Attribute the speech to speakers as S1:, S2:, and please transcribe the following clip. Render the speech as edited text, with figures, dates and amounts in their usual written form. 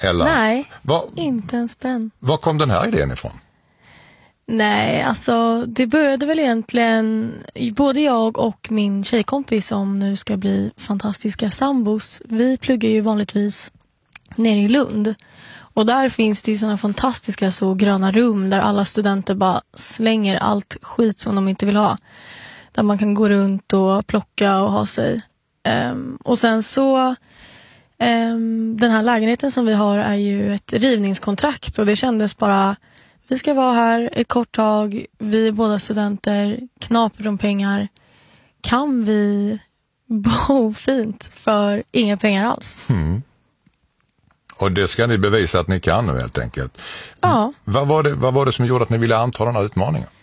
S1: Eller?
S2: Nej, inte en spänn.
S1: Var kom den här idén ifrån?
S2: Nej, alltså det började väl egentligen, både jag och min tjejkompis som nu ska bli fantastiska sambos, vi pluggar ju vanligtvis nere i Lund. Och där finns det ju sådana fantastiska så gröna rum där alla studenter bara slänger allt skit som de inte vill ha. Där man kan gå runt och plocka och ha sig. Och sen så, den här lägenheten som vi har är ju ett rivningskontrakt och det kändes bara, vi ska vara här ett kort tag, vi är båda studenter, knaprar om pengar. Kan vi bo fint för inga pengar alls?
S1: Och det ska ni bevisa att ni kan nu helt enkelt.
S2: Ja.
S1: Vad var det som gjorde att ni ville anta den här utmaningen?